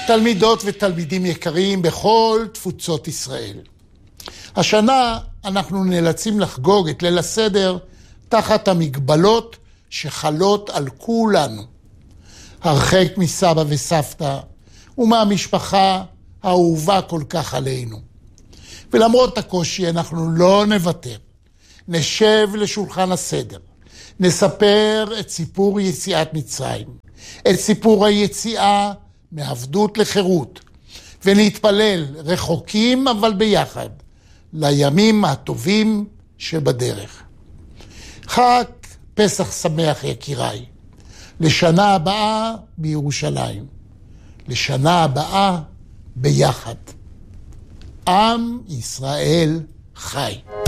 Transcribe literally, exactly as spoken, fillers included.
תלמידות ותלמידים יקרים בכל תפוצות ישראל. השנה אנחנו נאלצים לחגוג את ליל הסדר תחת המגבלות שחלות על כולנו. הרחק מסבא וסבתא ומהמשפחה האהובה כל כך עלינו. ולמרות הקושי אנחנו לא נוותר. נשב לשולחן הסדר. נספר את סיפור יציאת מצרים. את סיפור היציאה מעבדות לחירות. ונתפלל רחוקים אבל ביחד לימים הטובים שבדרך. חג פסח שמח יקיריי. לשנה הבאה בירושלים. לשנה הבאה ביחד. עם ישראל חי.